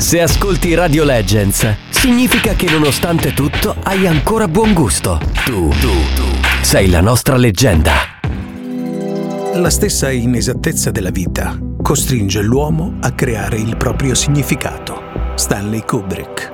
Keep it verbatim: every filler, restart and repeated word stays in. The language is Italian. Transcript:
Se ascolti Radio Legends, significa che nonostante tutto hai ancora buon gusto. Tu, tu, tu, sei la nostra leggenda. La stessa inesattezza della vita costringe l'uomo a creare il proprio significato. Stanley Kubrick.